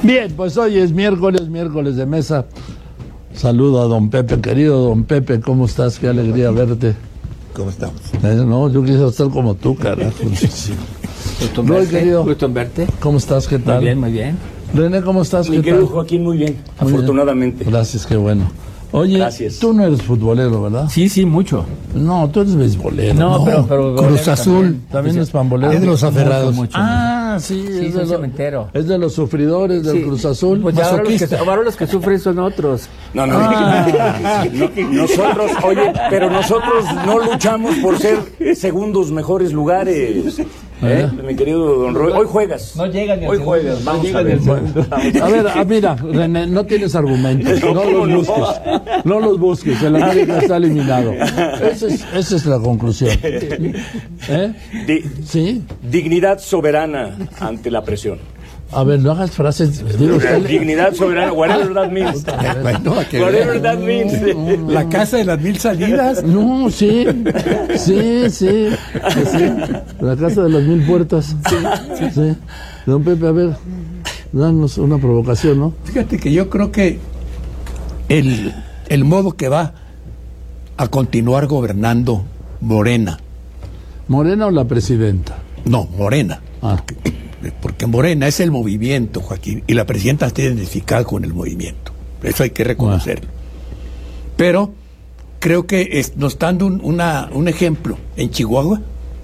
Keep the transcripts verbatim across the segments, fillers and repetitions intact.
Bien, pues hoy es miércoles, miércoles de mesa. Saludo a don Pepe, querido don Pepe, ¿cómo estás? Qué alegría verte. ¿Cómo estamos? Eh, no, yo quisiera estar como tú, carajo. Sí. Gusto en Roy, verte, querido. gusto en verte. ¿Cómo estás? ¿Qué tal? Muy bien, muy bien. René, ¿cómo estás? Mi ¿Qué querido tal? Joaquín, muy bien, Muy afortunadamente. bien. Gracias, qué bueno. Oye, Gracias. tú no eres futbolero, ¿verdad? Sí, sí, mucho. No, tú eres beisbolero. No, pero, pero Cruz Azul. También es pambolero. Es de los aferrados. Mucho, mucho. Ah, sí, Sí, es, soy de lo- cementero. es de los sufridores del Sí. Cruz Azul. Pues ya ahora los, que, Masoquista. ahora los que sufren son otros. No, no, Ah. no, nosotros, oye, pero nosotros no luchamos por ser segundos mejores lugares. ¿Eh? Mi querido don Roy, hoy juegas. No llegan ni al Hoy segundo, juegas, no vamos llegan a ni ver. al segundo. Vamos A ver, ah, mira, René, no tienes argumentos, no ¿Cómo los no? busques, no los busques, el América está eliminado. Esa es, esa es la conclusión. ¿Eh? Di- ¿Sí? dignidad soberana ante la presión. A ver, no hagas frases. Digo, usted le- Dignidad soberana, whatever that means. Bueno, a que Whatever vean. that means. La casa de las mil salidas. No, sí, sí, sí, sí, la casa de las mil puertas. Sí, sí. Don Pepe, a ver, danos una provocación, ¿no? Fíjate que yo creo que el, el modo que va a continuar gobernando Morena, ¿Morena o la presidenta? no, Morena, Ah, porque Morena es el movimiento, Joaquín, y la presidenta está identificada con el movimiento. Eso hay que reconocerlo. Pero creo que es- nos está dando un, una, un ejemplo en Chihuahua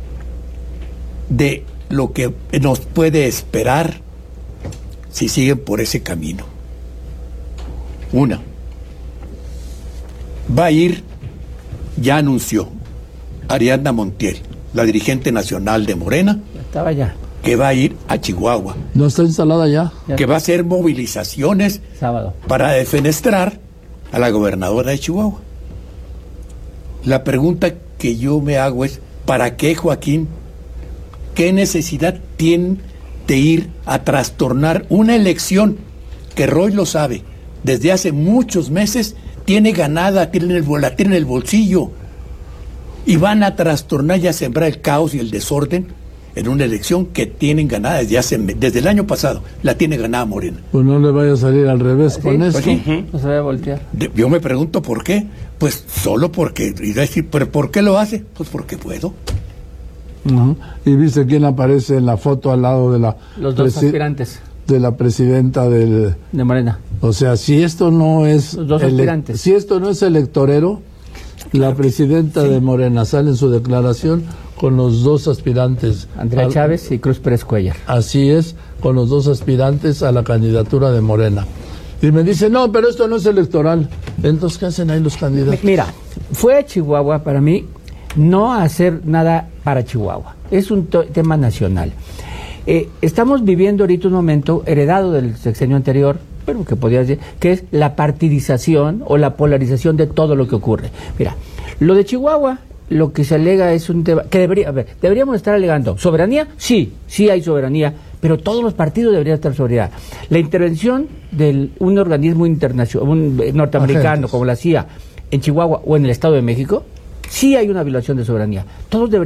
de lo que nos puede esperar si siguen por ese camino. Una, va a ir, ya anunció Ariadna Montiel, la dirigente nacional de Morena, Estaba ya, que va a ir a Chihuahua, ¿no está instalada ya? ya que va a hacer movilizaciones sábado. para defenestrar a la gobernadora de Chihuahua. La pregunta que yo me hago es, ¿para qué, Joaquín? ¿Qué necesidad tienen de ir a trastornar una elección que Roy lo sabe, desde hace muchos meses tiene ganada, tiene el, la tiene en el bolsillo, y van a trastornar y a sembrar el caos y el desorden en una elección que tienen ganada desde hace desde el año pasado, la tiene ganada Morena? Pues no le vaya a salir al revés con Sí, esto. pues sí. No se va a voltear. De- Yo me pregunto por qué. Pues solo porque, y decir, ¿pero por qué lo hace? Pues porque puedo. Ujú. ¿Y viste quién aparece en la foto al lado de la Los dos presi- aspirantes de la presidenta del... de Morena. O sea, si esto no es Los dos ele- aspirantes. si esto no es electorero, la presidenta de Morena sale en su declaración con los dos aspirantes. Andrea Al- Chávez y Cruz Pérez Cuellar. Así es, con los dos aspirantes a la candidatura de Morena. Y me dice, no, pero esto no es electoral. Entonces, ¿qué hacen ahí los candidatos? Mira, fue a Chihuahua para mí no a hacer nada para Chihuahua. Es un to- tema nacional. Eh, estamos viviendo ahorita un momento heredado del sexenio anterior, pero que podría decir, que es la partidización o la polarización de todo lo que ocurre. Mira, lo de Chihuahua, lo que se alega es un tema que debería, a ver, deberíamos estar alegando. ¿Soberanía? Sí, sí hay soberanía, pero todos los partidos deberían estar soberanía. La intervención de un organismo internacional, un eh, norteamericano Agentes. como la C I A, en Chihuahua o en el Estado de México, sí hay una violación de soberanía. Todos deberían